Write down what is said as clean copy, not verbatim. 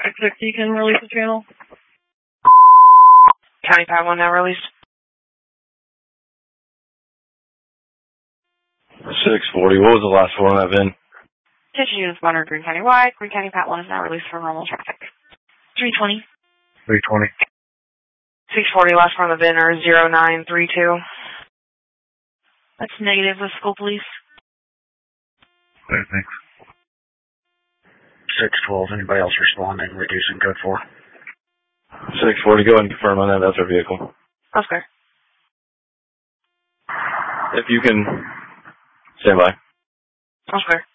X60 can release the channel. County Pat 1 now released. 640, what was the last one I've been? Attention units monitor Green County wide. Green County Pat 1 is now released for normal traffic. 320. 320. 640, last one on the VIN are 0932. That's negative with school police. Okay, thanks. 612, anybody else responding? Reducing code 4. 640, go ahead and confirm on that. That's our vehicle. Oscar. If you can stand by. Oscar.